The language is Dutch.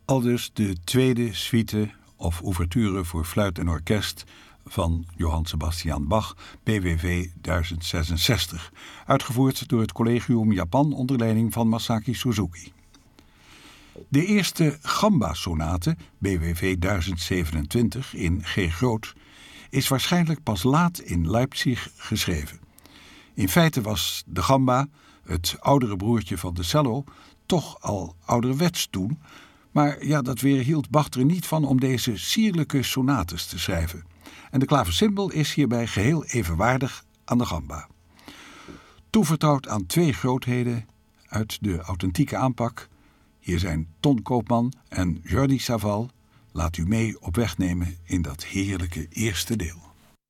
Aldus de tweede suite of ouverture voor fluit en orkest van Johann Sebastian Bach, BWV 1066, uitgevoerd door het Collegium Japan onder leiding van Masaki Suzuki. De eerste gamba-sonate, BWV 1027 in G groot, is waarschijnlijk pas laat in Leipzig geschreven. In feite was de gamba, het oudere broertje van de cello, toch al ouderwets toen, maar ja, dat weerhield Bach er niet van om deze sierlijke sonates te schrijven. En de klaversymbol is hierbij geheel evenwaardig aan de gamba. Toevertrouwd aan twee grootheden uit de authentieke aanpak. Hier zijn Ton Koopman en Jordi Savall. Laat u mee op weg nemen in dat heerlijke eerste deel.